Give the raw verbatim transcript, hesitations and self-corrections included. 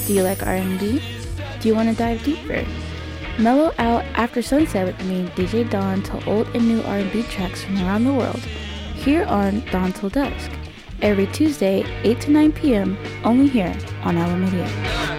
Do you like R and B? Do you want to dive deeper? Mellow out after sunset with me, D J Dawn, to old and new R and B tracks from around the world, here on Dawn Till Dusk, every Tuesday, eight to nine p.m., only here on Ala Media.